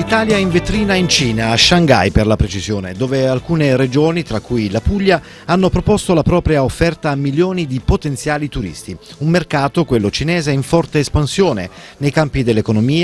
L'Italia in vetrina in Cina, a Shanghai per la precisione, dove alcune regioni, tra cui la Puglia, hanno proposto la propria offerta a milioni di potenziali turisti. Un mercato, quello cinese, in forte espansione nei campi dell'economia,